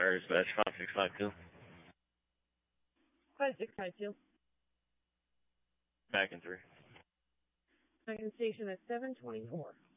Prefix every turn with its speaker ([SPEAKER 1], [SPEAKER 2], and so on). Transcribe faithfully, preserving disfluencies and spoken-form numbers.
[SPEAKER 1] Fire dispatch five six five two.
[SPEAKER 2] five six five two.
[SPEAKER 1] Back in three.
[SPEAKER 2] Back in station at seven twenty-four.